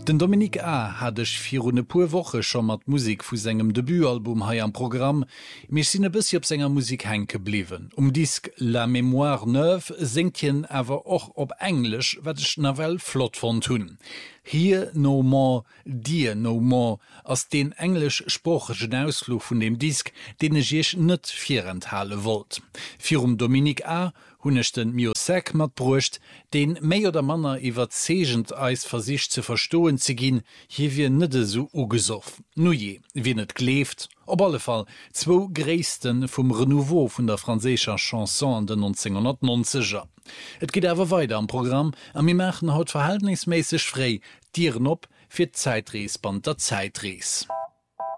Den Dominik A. hadech vir une puer Woche schon mat Musik vu segem Debütalbum hai am Programm, mech sinn e bissi op senger Musik henke bliwen. Disk La Mémoire Neuve singtjen awer och op Englisch, watch Navel flott von tunn. Here no more, dear no more, ass den englischsprochechen Ausflug vun dem Disk, den ich jech net virenthale wollt. Fir Dominik A. hunnechten Miosek mat brucht, den méi oder Manner iwwerzegent eis versicht ze verstoen ze ginn, hier wie nëtte so ugesoff. Nu je, wie net kleft, op alle Fall zwo Gréisten vum Renouveau vun der franzécher Chanson an den 1990er. Et geht awer weiter am Programm, am mi machen haut verhältnismäßig frei, Tieren op fir Zeitreesband der Zeitrees.